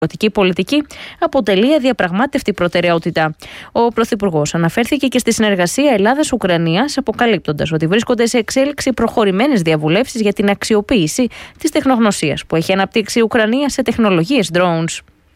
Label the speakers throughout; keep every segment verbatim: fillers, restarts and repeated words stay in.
Speaker 1: Η πολιτική αποτελεί αδιαπραγμάτευτη προτεραιότητα. Ο Πρωθυπουργός αναφέρθηκε και στη συνεργασία Ελλάδας-Ουκρανίας, αποκαλύπτοντας ότι βρίσκονται σε εξέλιξη προχωρημένες διαβουλεύσεις για την αξιοποίηση της τεχνογνωσίας που έχει αναπτύξει η Ουκρανία σε τεχνολογίες drones.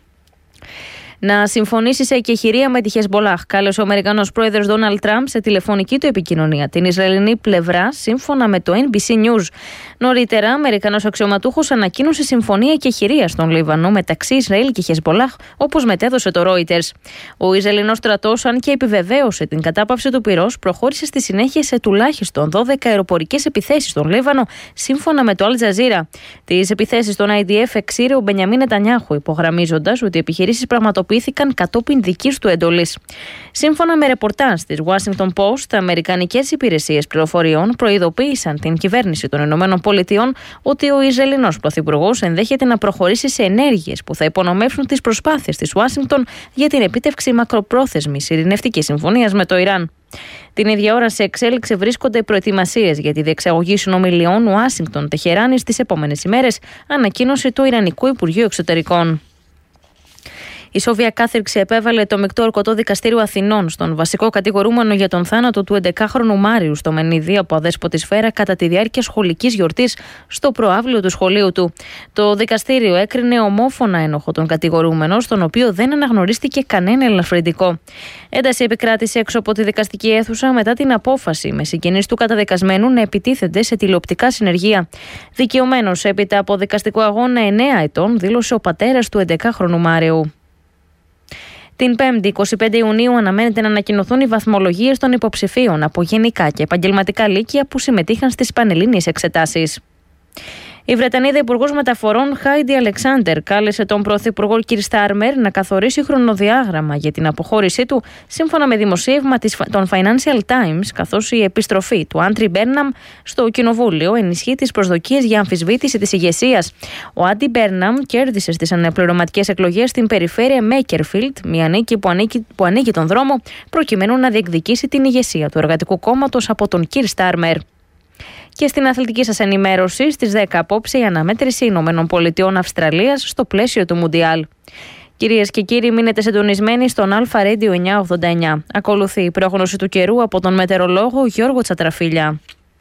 Speaker 1: Να συμφωνήσει σε εκεχηρία με τη Χεσμπολάχ, κάλεσε ο Αμερικανός πρόεδρος Ντόναλντ Τραμπ σε τηλεφωνική του επικοινωνία την Ισραηλινή πλευρά, σύμφωνα με το Εν Μπι Σι News. Νωρίτερα, ο Αμερικανός αξιωματούχος ανακοίνωσε συμφωνία εκεχηρίας στον Λίβανο μεταξύ Ισραήλ και Χεσμπολάχ, όπως μετέδωσε το Reuters. Ο Ισραηλινός στρατός, αν και επιβεβαίωσε την κατάπαυση του πυρός, προχώρησε στη συνέχεια σε τουλάχιστον δώδεκα αεροπορικές επιθέσεις στον Λίβανο, σύμφωνα με το Αλ Τζαζίρα. Τις επιθέσεις των άι ντι εφ εξήρε ο Μπενιαμίν Νετανιάχου, υπογραμμίζοντας ότι οι επιχειρήσεις πραγματοποιήθηκαν κατόπιν δικής του εντολής. Σύμφωνα με ρεπορτάζ της Washington Post, τα αμερικανικές υπηρεσίες πληροφοριών προειδοποίησαν την κυβέρνηση των ΗΠΑ ότι ο Ισραηλινός πρωθυπουργός ενδέχεται να προχωρήσει σε ενέργειες που θα υπονομεύσουν τις προσπάθειες της Ουάσιγκτον για την επίτευξη μακροπρόθεσμης ειρηνευτικής συμφωνίας με το Ιράν. Την ίδια ώρα σε εξέλιξη βρίσκονται προετοιμασίες για τη διεξαγωγή συνομιλιών Ουάσιγκτον-Τεχεράνης τις επόμενες ημέρες, ανακοίνωσε το Ιρανικό Υπουργείο Εξωτερικών. Η Σόβια κάθριξη επέβαλε το Μεικτό Ορκωτό Δικαστήριο Αθηνών στον βασικό κατηγορούμενο για τον θάνατο του έντεκαχρονου Μάριου στο Μενίδη από αδέσποτη σφαίρα κατά τη διάρκεια σχολικής γιορτής στο προαύλιο του σχολείου του. Το δικαστήριο έκρινε ομόφωνα ένοχο τον κατηγορούμενο, στον οποίο δεν αναγνωρίστηκε κανένα ελαφρυντικό. Ένταση επικράτησε έξω από τη δικαστική αίθουσα μετά την απόφαση με συγγενείς του καταδικασμένου να επιτίθενται σε τηλεοπτικά συνεργεία. Δικαιωμένος έπειτα από δικαστικό αγώνα εννέα ετών, δήλωσε ο πατέρας του έντεκαχρονου Μάριου. Την Πέμπτη, εικοστή πέμπτη Ιουνίου, αναμένεται να ανακοινωθούν οι βαθμολογίες των υποψηφίων από γενικά και επαγγελματικά λύκεια που συμμετείχαν στις πανελλήνιες εξετάσεις. Η Βρετανίδα Υπουργός Μεταφορών Χάιντι Αλεξάντερ κάλεσε τον Πρωθυπουργό Κιρ Στάρμερ να καθορίσει χρονοδιάγραμμα για την αποχώρησή του, σύμφωνα με δημοσίευμα των Financial Times, καθώς η επιστροφή του Άντρι Μπέρναμ στο Κοινοβούλιο ενισχύει τις προσδοκίες για αμφισβήτηση της ηγεσίας. Ο Άντρι Μπέρναμ κέρδισε στις αναπληρωματικές εκλογές στην περιφέρεια Μέικερφιλτ, μια νίκη που ανοίγει, που ανοίγει τον δρόμο προκειμένου να διεκδικήσει την ηγεσία του Εργατικού Κόμματος από τον Κιρ Στάρμερ. Και στην αθλητική σας ενημέρωση, στις δέκα απόψε η αναμέτρηση Ηνωμένων Πολιτειών Αυστραλίας στο πλαίσιο του Μουντιάλ. Κυρίες και κύριοι, μείνετε συντονισμένοι στον Αλφα Radio εννιακόσια ογδόντα εννιά. Ακολουθεί η πρόγνωση του καιρού από τον μετεωρολόγο Γιώργο Τσατραφίλια.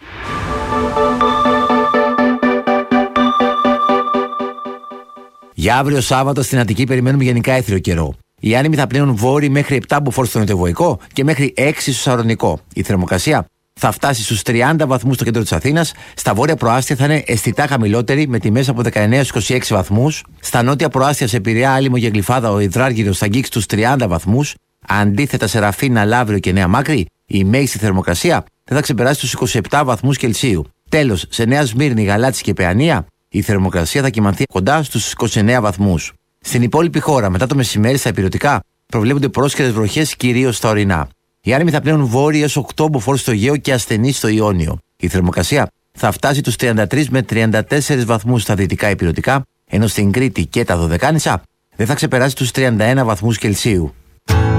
Speaker 2: Για αύριο Σάββατο στην Αττική περιμένουμε γενικά έθριο καιρό. Οι άνεμοι θα πλέουν βόρειοι μέχρι επτά μποφόρ στο νοτιοβοϊκό και μέχρι έξι στο σαρονικό. Η θερμοκρασία θα φτάσει στους τριάντα βαθμούς στο κέντρο της Αθήνας. Στα βόρεια προάστια θα είναι αισθητά χαμηλότερη, με τιμές από δεκαεννέα στους είκοσι έξι βαθμούς. Στα νότια προάστια, σε Πειραιά, Άλυμο και Γλυφάδα, ο υδράργυρος θα αγγίξει τους τριάντα βαθμούς. Αντίθετα, σε Ραφίνα, Λαύριο και Νέα Μάκρη, η μέγιστη θερμοκρασία δεν θα ξεπεράσει τους είκοσι επτά βαθμούς Κελσίου. Τέλος, σε Νέα Σμύρνη, Γαλάτσι και Παιανία, η θερμοκρασία θα κυμανθεί κοντά στους είκοσι εννέα βαθμούς. Στην υπόλοιπη χώρα, μετά το μεσημέρι στα ηπειρωτικά, προβλέπονται πρόσχερες βροχές κυρίως στα ορεινά. Οι άνεμοι θα πλέουν βόρειοι έως οκτώ μποφόρ στο Αιγαίο και ασθενείς στο Ιόνιο. Η θερμοκρασία θα φτάσει τους τριάντα τρεις με τριάντα τέσσερις βαθμούς στα δυτικά ηπειρωτικά, ενώ στην Κρήτη και τα Δωδεκάνησα δεν θα ξεπεράσει τους τριάντα ένα βαθμούς Κελσίου.